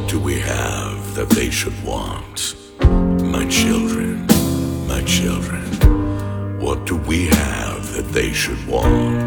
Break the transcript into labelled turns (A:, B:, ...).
A: What do we have that they should want? My children, what do we have that they should want?